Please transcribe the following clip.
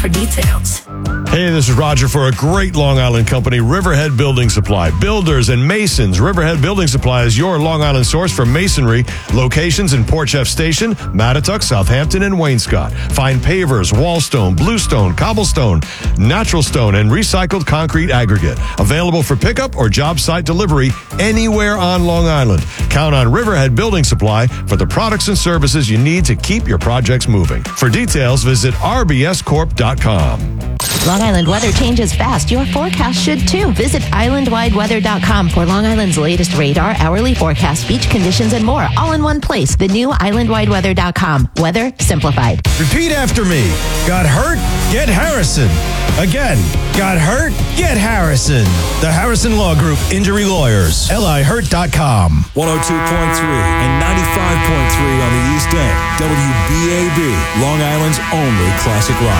for details. Hey, this is Roger for a great Long Island company, Riverhead Building Supply. Builders and masons, Riverhead Building Supply is your Long Island source for masonry. Locations in Port Jeff Station, Mattatuck, Southampton, and Wainscott. Find pavers, wall stone, bluestone, cobblestone, natural stone, and recycled concrete aggregate. Available for pickup or job site delivery anywhere on Long Island. Count on Riverhead Building Supply for the products and services you need to keep your projects moving. For details, visit rbscorp.com. Long Island weather changes fast. Your forecast should too. Visit islandwideweather.com for Long Island's latest radar, hourly forecast, beach conditions, and more, all in one place. The new islandwideweather.com. Weather simplified. Repeat after me. Got hurt? Get Harrison. Again. Got hurt? Get Harrison. The Harrison Law Group Injury Lawyers. LIHurt.com. 102.3 and 95.3 on the East End. WBAB, Long Island's only classic rock.